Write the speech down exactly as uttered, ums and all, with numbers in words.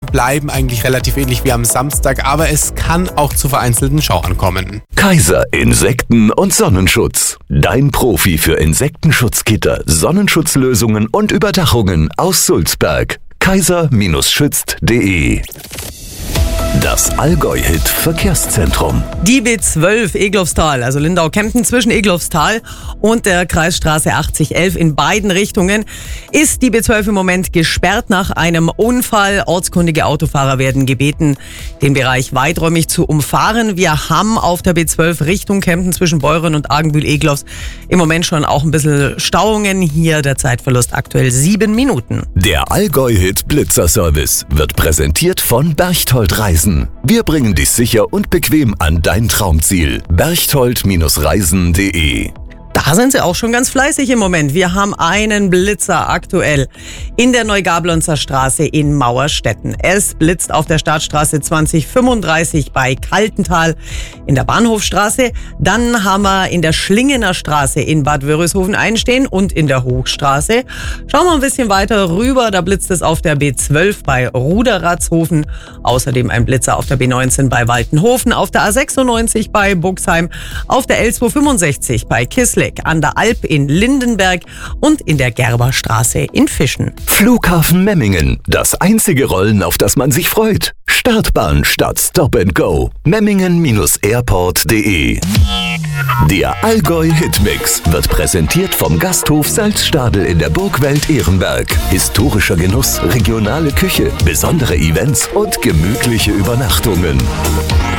bleiben eigentlich relativ ähnlich wie am Samstag, aber es kann auch zu vereinzelten Schauern kommen. Kaiser Insekten- und Sonnenschutz. Dein Profi für Insektenschutzgitter, Sonnenschutzlösungen und Überdachungen aus Sulzberg. kaiser Schützt punkt de. Das Allgäu-Hit Verkehrszentrum. Die B zwölf Egloffstal, also Lindau-Kempten zwischen Egloffstal und der Kreisstraße achtzig elf in beiden Richtungen, ist die B zwölf im Moment gesperrt nach einem Unfall. Ortskundige Autofahrer werden gebeten, den Bereich weiträumig zu umfahren. Wir haben auf der B zwölf Richtung Kempten zwischen Beuren und Argenbühl-Egloffs im Moment schon auch ein bisschen Stauungen. Hier der Zeitverlust aktuell sieben Minuten. Der Allgäu-Hit Blitzerservice wird präsentiert von Berchtold Reisen. Wir bringen dich sicher und bequem an dein Traumziel. Berchtold Reisen punkt de. Da sind sie auch schon ganz fleißig im Moment. Wir haben einen Blitzer aktuell in der Neugablonzer Straße in Mauerstetten. Es blitzt auf der Startstraße zwanzig fünfunddreißig bei Kaltental in der Bahnhofstraße. Dann haben wir in der Schlingener Straße in Bad Wörishofen einstehen und in der Hochstraße. Schauen wir ein bisschen weiter rüber. Da blitzt es auf der B zwölf bei Ruderatzhofen. Außerdem ein Blitzer auf der B neunzehn bei Waltenhofen, auf der A sechsundneunzig bei Buxheim, auf der L zweihundertfünfundsechzig bei Kissling, an der Alp in Lindenberg und in der Gerberstraße in Fischen. Flughafen Memmingen. Das einzige Rollen, auf das man sich freut. Startbahn statt Stop and Go. Memmingen Airport punkt de. Der Allgäu-Hitmix wird präsentiert vom Gasthof Salzstadel in der Burgwelt Ehrenberg. Historischer Genuss, regionale Küche, besondere Events und gemütliche Übernachtungen.